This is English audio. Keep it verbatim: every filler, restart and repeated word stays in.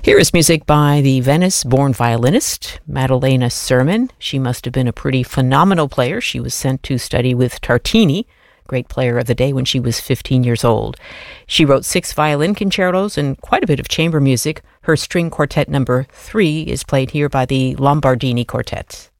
Here is music by the Venice-born violinist Maddalena Sermon. She must have been a pretty phenomenal player. She was sent to study with Tartini, great player of the day, when she was fifteen years old. She wrote six violin concertos and quite a bit of chamber music. Her string quartet number three is played here by the Lombardini Quartet.